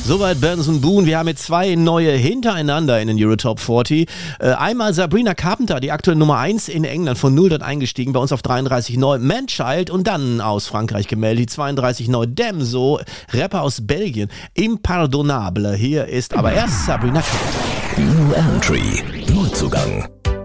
Soweit Benson Boone. Wir haben jetzt 2 neue hintereinander in den Eurotop 40. Einmal Sabrina Carpenter, die aktuelle Nummer 1 in England, von 0 dort eingestiegen, bei uns auf 33 neu. Manchild und dann aus Frankreich gemeldet, die 32 neu. Damso, Rapper aus Belgien. Impardonable. Hier ist aber erst Sabrina Carpenter. New Entry, Neuzugang.